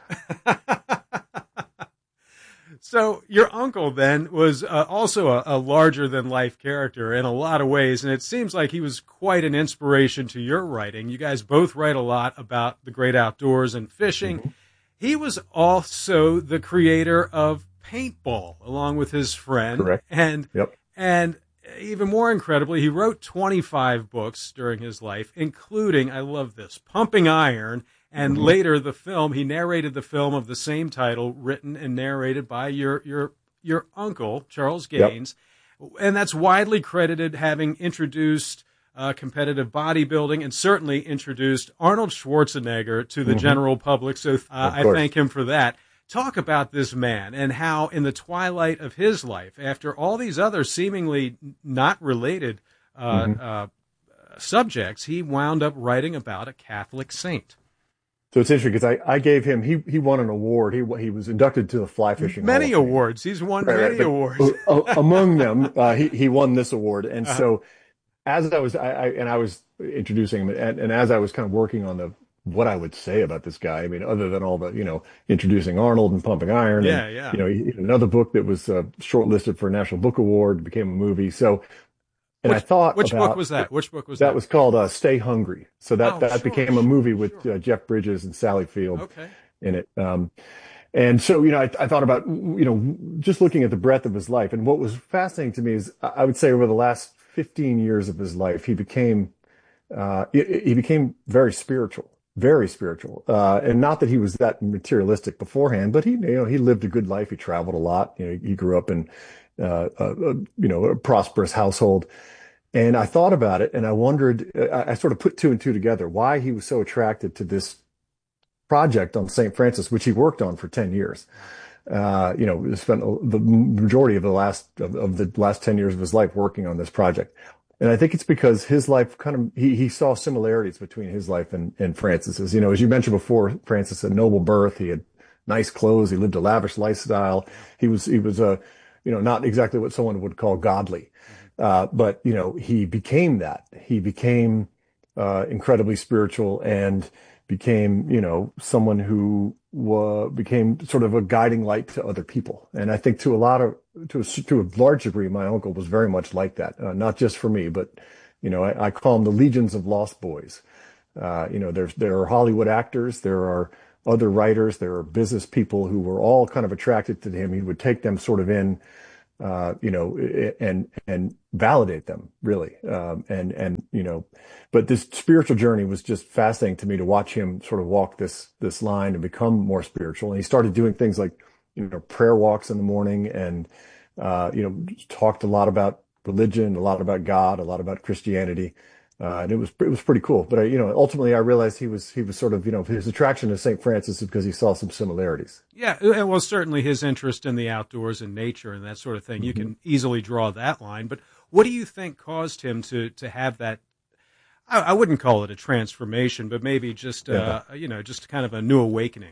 So your uncle then was uh, also a, a larger-than-life character in a lot of ways, and it seems like he was quite an inspiration to your writing. You guys both write a lot about the great outdoors and fishing. Mm-hmm. He was also the creator of Paintball, along with his friend. Correct. And, yep. and even more incredibly, he wrote twenty-five books during his life, including, I love this, Pumping Iron. And mm-hmm. later, the film, he narrated the film of the same title, written and narrated by your your your uncle, Charles Gaines. Yep. And that's widely credited having introduced uh, competitive bodybuilding and certainly introduced Arnold Schwarzenegger to the mm-hmm. general public. So uh, I thank him for that. Talk about this man and how in the twilight of his life, after all these other seemingly not related uh, mm-hmm. uh, subjects, he wound up writing about a Catholic saint. So it's interesting because I, I gave him, he he won an award. He he was inducted to the Fly Fishing Many Hall of Fame. awards. He's won right, many right, awards. uh, among them, uh, he, he won this award. And uh-huh. so as I was, I, I and I was introducing him, and, and as I was kind of working on the what I would say about this guy, I mean, other than all the, you know, introducing Arnold and Pumping Iron. Yeah, and, yeah. You know, he, another book that was uh, shortlisted for a National Book Award, became a movie. So, and which, I thought Which about, book was that? Which book was that? that? That was called uh, Stay Hungry. So that, oh, that sure, became a movie with sure. uh, Jeff Bridges and Sally Field okay. in it. Um, and so, you know, I, I thought about, you know, just looking at the breadth of his life. And what was fascinating to me is, I would say over the last fifteen years of his life, he became, uh, he, he became very spiritual. Very spiritual, uh, and not that he was that materialistic beforehand, but he, you know, he lived a good life. He traveled a lot. You know, he grew up in, uh, a, a, you know, a prosperous household. And I thought about it, and I wondered. I, I sort of put two and two together. Why he was so attracted to this project on Saint Francis, which he worked on for ten years. Uh, you know, spent the majority of the last of, of the last ten years of his life working on this project. And I think it's because his life kind of, he, he saw similarities between his life and, and Francis's. You know, as you mentioned before, Francis had noble birth. He had nice clothes. He lived a lavish lifestyle. He was, he was a, you know, not exactly what someone would call godly. Uh, but, you know, he became that. He became, uh, incredibly spiritual and became, you know, someone who uh, became sort of a guiding light to other people. And I think to a lot of, to a, to a large degree, my uncle was very much like that. Uh, not just for me, but, you know, I, I call them the legions of lost boys. Uh, you know, there's, there are Hollywood actors, there are other writers, there are business people who were all kind of attracted to him. He would take them sort of in, uh, you know, and, and validate them really. Um, and, and, you know, but this spiritual journey was just fascinating to me to watch him sort of walk this, this line and become more spiritual. And he started doing things like, you know, prayer walks in the morning and, uh, you know, talked a lot about religion, a lot about God, a lot about Christianity. Uh, and it was, it was pretty cool. But I, you know, ultimately I realized he was, he was sort of, you know, his attraction to Saint Francis is because he saw some similarities. Yeah. Well, certainly his interest in the outdoors and nature and that sort of thing. Mm-hmm. You can easily draw that line, but what do you think caused him to, to have that? I, I wouldn't call it a transformation, but maybe just, uh, yeah. you know, just kind of a new awakening.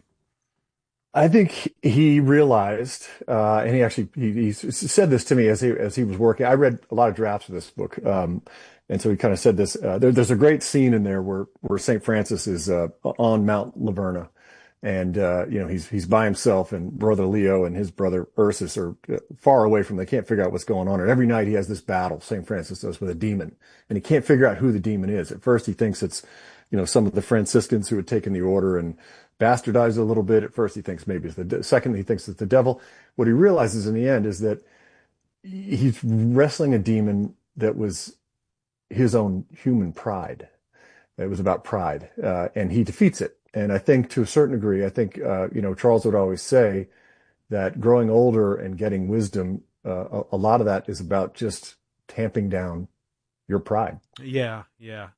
I think he realized, uh, and he actually, he, he said this to me as he, as he was working. I read a lot of drafts of this book. Um, And so he kind of said this, uh, there, there's a great scene in there where, where Saint Francis is, uh, on Mount Laverna and, uh, you know, he's, he's by himself and brother Leo and his brother Ursus are far away from, they can't figure out what's going on. And every night he has this battle, Saint Francis does, with a demon and he can't figure out who the demon is. At first he thinks it's, you know, some of the Franciscans who had taken the order and bastardized it a little bit. At first he thinks maybe it's the, de- second he thinks it's the devil. What he realizes in the end is that he's wrestling a demon that was his own human pride. It was about pride, uh, and he defeats it. And I think to a certain degree, I think, uh, you know, Charles would always say that growing older and getting wisdom, uh, a, a lot of that is about just tamping down your pride. Yeah. Yeah.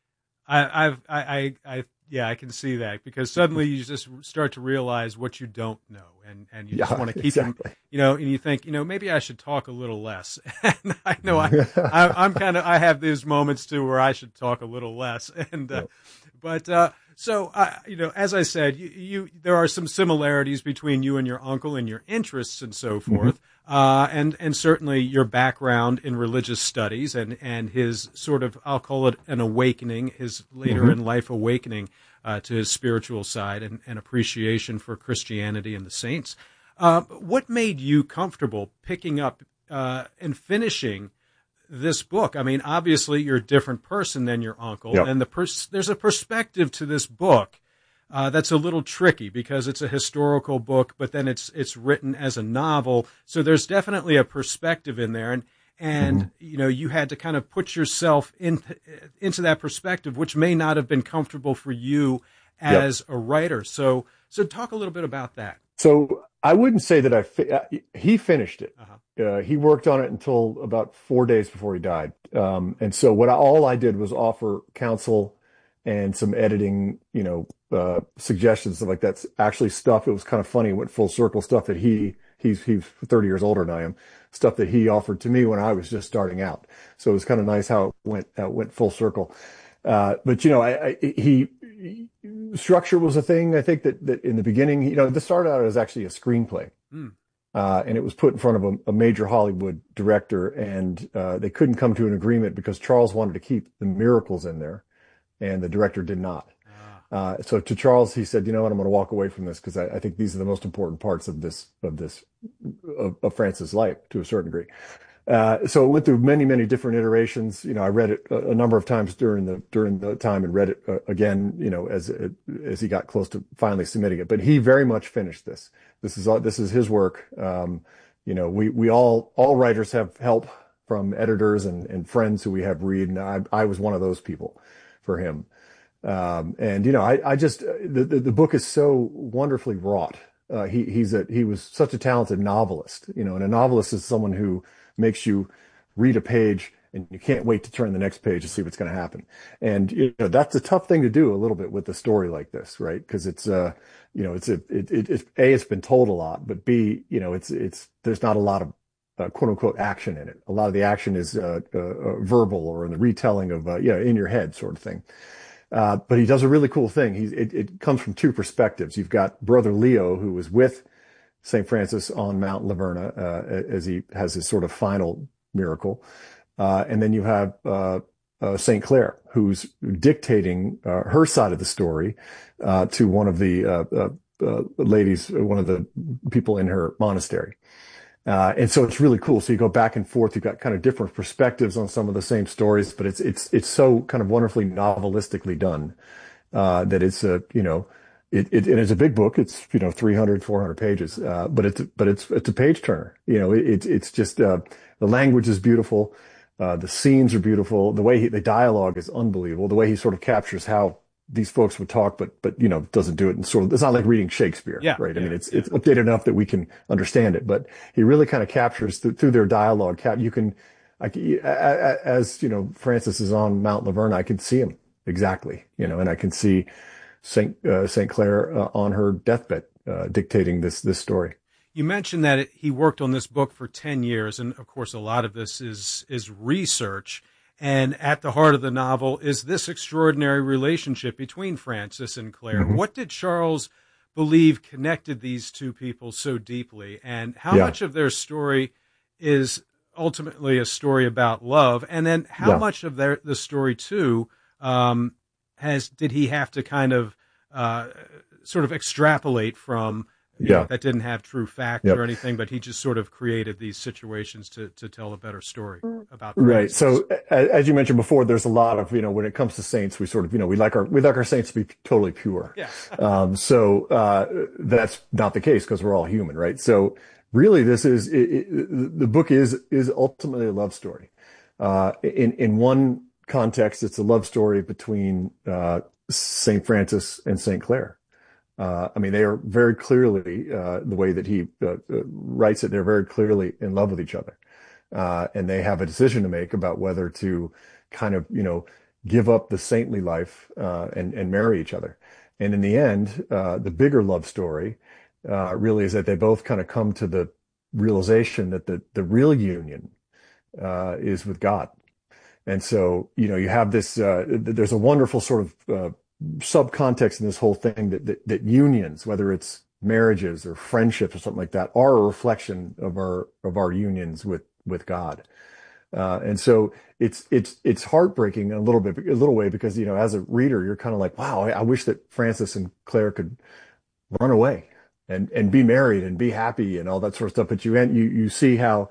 I, I've, I, I, I, yeah, I can see that because suddenly you just start to realize what you don't know and, and you just yeah, want to keep exactly. them, you know, and you think, you know, maybe I should talk a little less. And I know I, I I'm kind of, I have these moments too where I should talk a little less. And, uh, but, uh, so, uh, you know, as I said, you, you, there are some similarities between you and your uncle and your interests and so forth. Mm-hmm. Uh, and, and certainly your background in religious studies and, and his sort of, I'll call it an awakening, his later mm-hmm. in life awakening, uh, to his spiritual side and, and appreciation for Christianity and the saints. Uh, what made you comfortable picking up, uh, and finishing this book? I mean, obviously you're a different person than your uncle yep. and the pers- there's a perspective to this book Uh, that's a little tricky because it's a historical book, but then it's it's written as a novel. So there's definitely a perspective in there, and and mm-hmm. you know you had to kind of put yourself in into that perspective, which may not have been comfortable for you as yep. a writer. So so talk a little bit about that. So I wouldn't say that I fi- uh, he finished it. Uh-huh. Uh, he worked on it until about four days before he died, um, and so what I, all I did was offer counsel and some editing, you know, uh, suggestions, stuff like that's actually stuff. It was kind of funny. It went full circle stuff that he, he's, he's thirty years older than I am, stuff that he offered to me when I was just starting out. So it was kind of nice how it went, how it went full circle. Uh, but you know, I, I, he, he, structure was a thing. I think that, that in the beginning, you know, this started out as actually a screenplay. Mm. Uh, and it was put in front of a, a major Hollywood director and, uh, they couldn't come to an agreement because Charles wanted to keep the miracles in there. And the director did not. Uh, so to Charles, he said, you know what, I'm going to walk away from this because I, I think these are the most important parts of this, of this, of, of Francis' life to a certain degree. Uh, so it went through many, many different iterations. You know, I read it a, a number of times during the, during the time and read it uh, again, you know, as, it, as he got close to finally submitting it. But he very much finished this. This is, this is his work. Um, you know, we, we all, all writers have help from editors and, and friends who we have read. And I, I was one of those people for him. Um, and, you know, I, I just, the, the, the book is so wonderfully wrought. Uh, he, he's a, he was such a talented novelist, you know, and a novelist is someone who makes you read a page and you can't wait to turn the next page to see what's going to happen. And you know that's a tough thing to do a little bit with a story like this, right? Because it's uh you know it's a it, it it's a it's been told a lot, but b you know it's it's there's not a lot of uh, quote unquote action in it. A lot of the action is uh, uh, uh verbal or in the retelling of uh, you know in your head sort of thing. Uh, but he does a really cool thing. He's it, it comes from two perspectives. You've got Brother Leo, who was with Saint Francis on Mount Laverna uh, as he has his sort of final miracle. Uh, and then you have uh, uh, Saint Clare, who's dictating uh, her side of the story uh, to one of the uh, uh, uh, ladies, one of the people in her monastery. Uh, and so it's really cool. So you go back and forth. You've got kind of different perspectives on some of the same stories, but it's it's it's so kind of wonderfully novelistically done uh, that it's a you know it, it and it's a big book. It's you know three hundred, four hundred pages, uh, but it's but it's it's a page turner. You know, it, it it's just uh, the language is beautiful. Uh, the scenes are beautiful. The way he, the dialogue is unbelievable. The way he sort of captures how these folks would talk, but, but, you know, doesn't do it. And sort of, it's not like reading Shakespeare, yeah, right? Yeah, I mean, it's, yeah. it's updated enough that we can understand it, but he really kind of captures th- through their dialogue. Cap, you can, I, as, you know, Francis is on Mount Laverna, I can see him exactly, you know, and I can see Saint, uh, Saint Clare uh, on her deathbed, uh, dictating this, this story. You mentioned that it, he worked on this book for ten years, and of course a lot of this is is research. And at the heart of the novel is this extraordinary relationship between Francis and Clare. Mm-hmm. What did Charles believe connected these two people so deeply, and how yeah. much of their story is ultimately a story about love? And then how yeah. much of their the story too um, has did he have to kind of uh, sort of extrapolate from? You yeah. know, that didn't have true fact yep. or anything, but he just sort of created these situations to, to tell a better story about Francis. Right. So as you mentioned before, there's a lot of, you know, when it comes to saints, we sort of, you know, we like our, we like our saints to be totally pure. Yeah. um, so, uh, that's not the case because we're all human, right? So really this is, it, it, the book is, is ultimately a love story. Uh, in, in one context, it's a love story between, uh, Saint Francis and Saint Clare. Uh, I mean, they are very clearly, uh, the way that he uh, uh, writes it, they're very clearly in love with each other. Uh, and they have a decision to make about whether to kind of, you know, give up the saintly life, uh, and, and marry each other. And in the end, uh, the bigger love story, uh, really is that they both kind of come to the realization that the, the real union, uh, is with God. And so, you know, you have this, uh, there's a wonderful sort of, uh, subcontext in this whole thing that, that that unions, whether it's marriages or friendships or something like that, are a reflection of our of our unions with with God. Uh, and so it's it's it's heartbreaking a little bit, a little way, because you know as a reader you're kind of like, wow, I, I wish that Francis and Clare could run away and and be married and be happy and all that sort of stuff. But you you you see how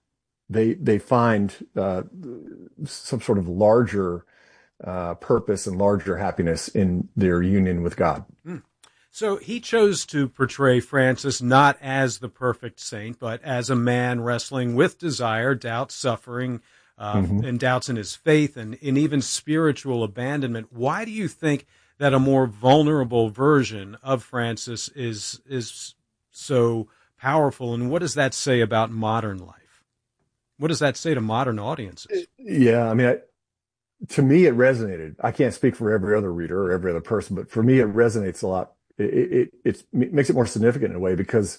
they they find uh, some sort of larger Uh, purpose and larger happiness in their union with God. Mm. So he chose to portray Francis not as the perfect saint, but as a man wrestling with desire, doubt, suffering, uh, mm-hmm. and doubts in his faith and in even spiritual abandonment. Why do you think that a more vulnerable version of Francis is is so powerful, and what does that say about modern life? What does that say to modern audiences? Yeah, I mean, I, to me, it resonated. I can't speak for every other reader or every other person, but for me, it resonates a lot. It, it, it, it makes it more significant in a way because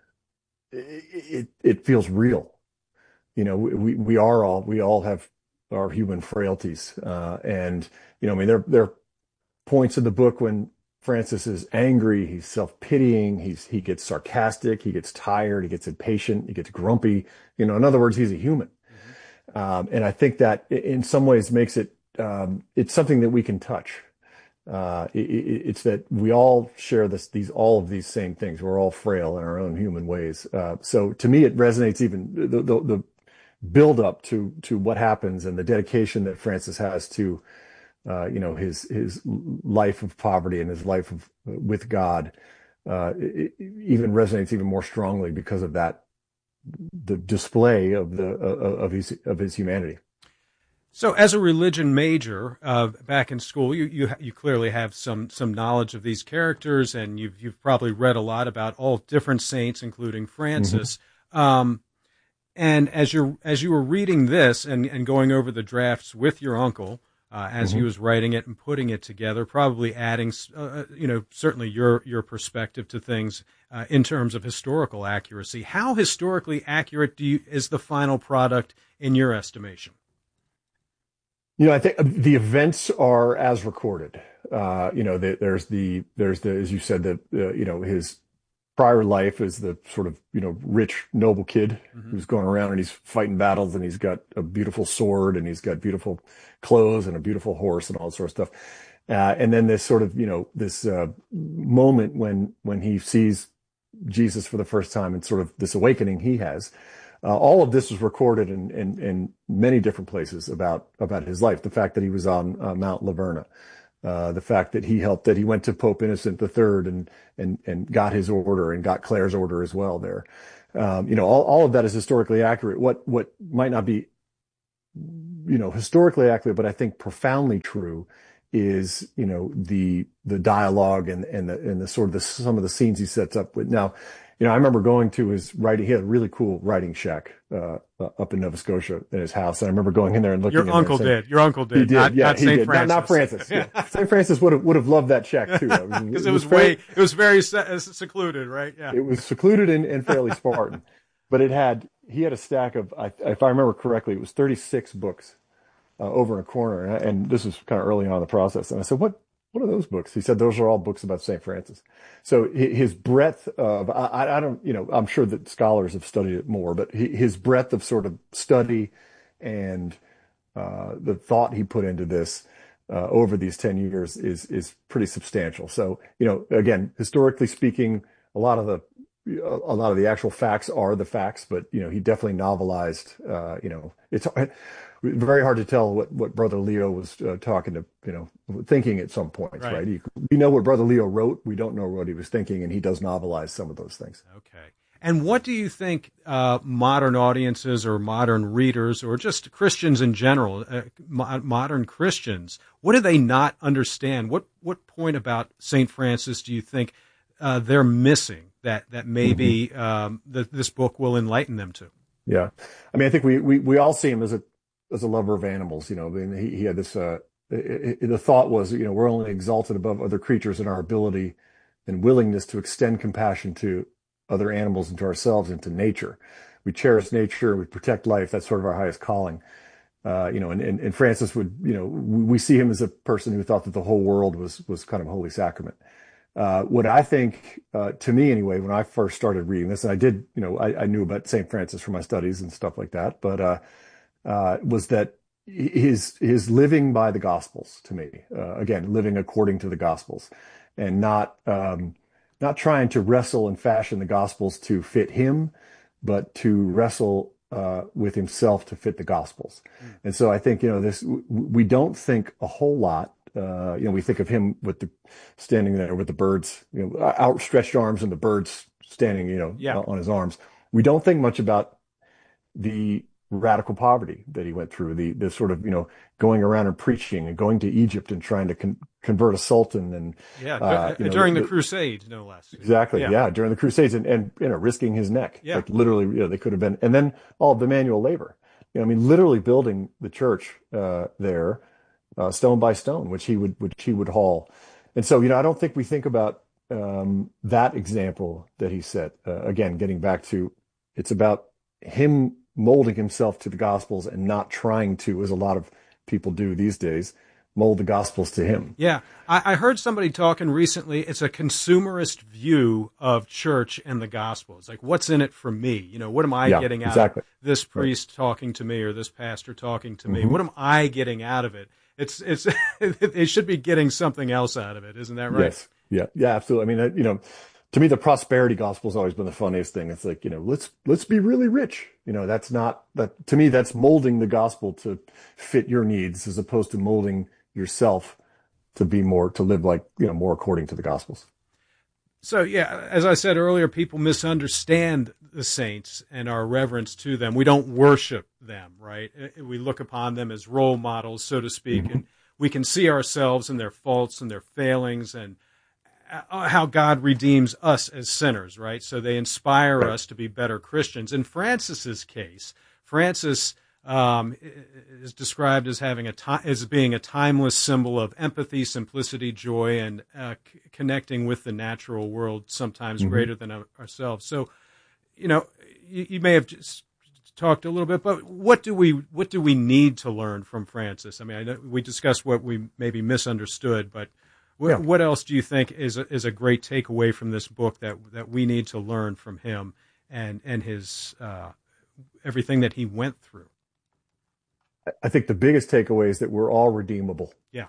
it, it, it feels real. You know, we, we are all, we all have our human frailties. Uh, and, you know, I mean, there, there are points in the book when Francis is angry, he's self-pitying, he's, he gets sarcastic, he gets tired, he gets impatient, he gets grumpy. You know, in other words, he's a human. Um, and I think that in some ways makes it, um, it's something that we can touch. Uh, it, it, it's that we all share this, these, all of these same things. We're all frail in our own human ways. Uh, so to me, it resonates even the, the, the build up to, to what happens and the dedication that Francis has to, uh, you know, his, his life of poverty and his life of, with God, uh, it, it even resonates even more strongly because of that, the display of the uh, of his of his humanity. So, as a religion major uh, back in school, you you you clearly have some some knowledge of these characters, and you've you've probably read a lot about all different saints, including Francis. Mm-hmm. Um, And as you're as you were reading this and, and going over the drafts with your uncle, uh, as mm-hmm. he was writing it and putting it together, probably adding, uh, you know, certainly your your perspective to things uh, in terms of historical accuracy. How historically accurate do you is the final product in your estimation? You know, I think the events are as recorded. Uh, you know, the, there's the there's the as you said the uh, you know his prior life as the sort of, you know, rich, noble kid mm-hmm. who's going around and he's fighting battles and he's got a beautiful sword and he's got beautiful clothes and a beautiful horse and all that sort of stuff. Uh, and then this sort of, you know, this uh, moment when when he sees Jesus for the first time and sort of this awakening he has. Uh, all of this was recorded in, in, in many different places about, about his life. The fact that he was on uh, Mount Laverna. Uh, the fact that he helped, that he went to Pope Innocent the Third and, and, and got his order and got Claire's order as well there. Um, you know, all, all of that is historically accurate. What, what might not be, you know, historically accurate, but I think profoundly true is, you know, the, the dialogue and, and the, and the sort of the, some of the scenes he sets up with. Now, you know, I remember going to his writing, he had a really cool writing shack, uh, uh up in Nova Scotia in his house. And I remember going in there and looking at Your uncle saying, did. Your uncle did. He did. Not, yeah, not he Saint did. Francis. Not, not Francis. Yeah. Saint Francis would have, would have loved that shack too. Because it, it, it was, was way, it was very secluded, right? Yeah. It was secluded and, and fairly Spartan, but it had, he had a stack of, if I remember correctly, it was thirty-six books, uh, over in a corner. And, and this was kind of early on in the process. And I said, what, what are those books? He said, those are all books about Saint Francis. So his breadth of, I, I don't, you know, I'm sure that scholars have studied it more, but his breadth of sort of study and, uh, the thought he put into this, uh, over these ten years is, is pretty substantial. So, you know, again, historically speaking, a lot of the, a lot of the actual facts are the facts, but, you know, he definitely novelized, uh, you know, it's very hard to tell what, what Brother Leo was uh, talking to, you know, thinking at some points, right? right? He, we know what Brother Leo wrote. We don't know what he was thinking, and he does novelize some of those things. Okay. And what do you think uh, modern audiences or modern readers or just Christians in general, uh, mo- modern Christians, what do they not understand? What what point about Saint Francis do you think uh, they're missing that, that maybe mm-hmm. um, the, this book will enlighten them to? Yeah. I mean, I think we, we, we all see him as a as a lover of animals. You know, I mean, he, he had this, uh, it, it, the thought was, you know, we're only exalted above other creatures in our ability and willingness to extend compassion to other animals and to ourselves and to nature. We cherish nature. We protect life. That's sort of our highest calling. Uh, you know, and, and, and Francis would, you know, we see him as a person who thought that the whole world was, was kind of holy sacrament. Uh, what I think, uh, to me anyway, when I first started reading this, and I did, you know, I, I knew about Saint Francis from my studies and stuff like that, but, uh, uh, was that his, his living by the Gospels to me, uh, again, living according to the Gospels and not, um, not trying to wrestle and fashion the Gospels to fit him, but to wrestle, uh, with himself to fit the Gospels. Mm. And so I think, you know, this, we don't think a whole lot. Uh, you know, we think of him with the standing there with the birds, you know, outstretched arms and the birds standing, you know, yeah. on his arms. We don't think much about the radical poverty that he went through, the, the sort of, you know, going around and preaching and going to Egypt and trying to con- convert a sultan and, yeah, uh, you know, during the, the Crusades, no less. Exactly. Yeah. yeah. During the Crusades and, and, you know, risking his neck. Yeah. Like literally, you know, they could have been, and then all of the manual labor, you know, I mean, literally building the church, uh, there, uh, stone by stone, which he would, which he would haul. And so, you know, I don't think we think about, um, that example that he set, uh, again, getting back to, it's about him molding himself to the Gospels and not trying to, as a lot of people do these days, mold the Gospels to him. Yeah. I, I heard somebody talking recently, it's a consumerist view of church and the gospel. It's like, what's in it for me? You know, what am I yeah, getting out exactly. of this priest right. talking to me or this pastor talking to me? Mm-hmm. What am I getting out of it? It's, it's, it should be getting something else out of it. Isn't that right? Yes. Yeah. Yeah, absolutely. I mean, you know, to me, the prosperity gospel has always been the funniest thing. It's like, you know, let's, let's be really rich. You know, that's not that to me, that's molding the gospel to fit your needs as opposed to molding yourself to be more, to live like, you know, more according to the Gospels. So, yeah, as I said earlier, people misunderstand the saints and our reverence to them. We don't worship them, right? We look upon them as role models, so to speak, mm-hmm. and we can see ourselves and their faults and their failings. And how God redeems us as sinners, right? So they inspire right. us to be better Christians. In Francis's case, Francis um, is described as having a ti- as being a timeless symbol of empathy, simplicity, joy, and uh, c- connecting with the natural world, sometimes mm-hmm. greater than our- ourselves. So, you know, you, you may have just talked a little bit, but what do we what do we need to learn from Francis? I mean, I know we discussed what we maybe misunderstood, but what, yeah. what else do you think is a, is a great takeaway from this book that that we need to learn from him and and his uh, everything that he went through? I think the biggest takeaway is that we're all redeemable. Yeah.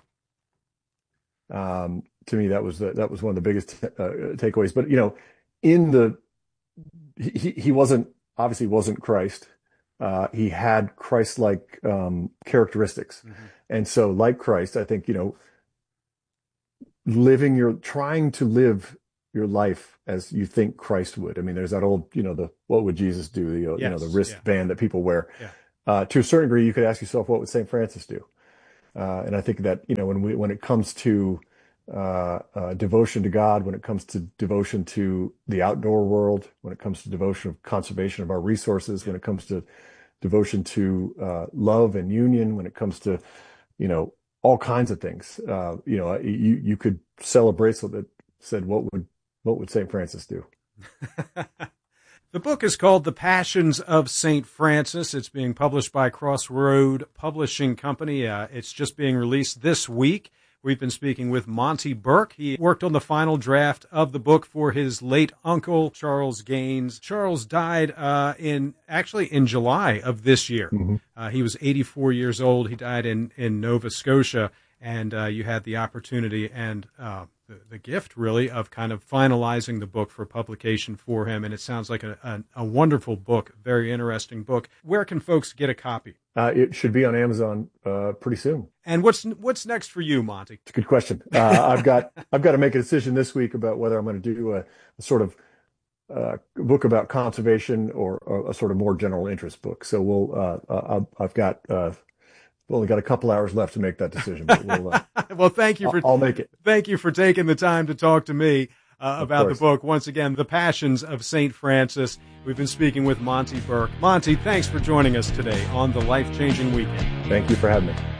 Um, to me, that was the, that was one of the biggest uh, takeaways. But you know, in the he he wasn't obviously wasn't Christ. Uh, he had Christ-like um, characteristics, mm-hmm. and so like Christ, I think you know. living your, trying to live your life as you think Christ would. I mean, there's that old, you know, the, what would Jesus do? The, yes, you know, the wristband yeah. that people wear. Yeah. Uh, to a certain degree, you could ask yourself, what would Saint Francis do? Uh, and I think that, you know, when we, when it comes to, uh, uh, devotion to God, when it comes to devotion to the outdoor world, when it comes to devotion of conservation of our resources, yeah. when it comes to devotion to, uh, love and union, when it comes to, you know, all kinds of things. Uh, you know, you, you could sell a bracelet that said, what would, what would Saint Francis do? The book is called The Passions of Saint Francis. It's being published by Crossroad Publishing Company. Uh, it's just being released this week. We've been speaking with Monty Burke. He worked on the final draft of the book for his late uncle, Charles Gaines. Charles died uh, in actually in July of this year. Mm-hmm. Uh, he was eighty-four years old. He died in, in Nova Scotia, and uh, you had the opportunity and uh, the, the gift, really, of kind of finalizing the book for publication for him. And it sounds like a, a, a wonderful book, very interesting book. Where can folks get a copy? Uh, it should be on Amazon uh, pretty soon. And what's what's next for you, Monty? It's a good question. Uh, I've got I've got to make a decision this week about whether I'm going to do a, a sort of uh, book about conservation or, or a sort of more general interest book. So we'll uh, uh, I've got uh, only got a couple hours left to make that decision. But we'll, uh, well, thank you for I'll, I'll make it. Thank you for taking the time to talk to me. Uh, about the book. Once again, The Passions of Saint Francis. We've been speaking with Monty Burke. Monty, thanks for joining us today on The Life-Changing Weekend. Thank you for having me.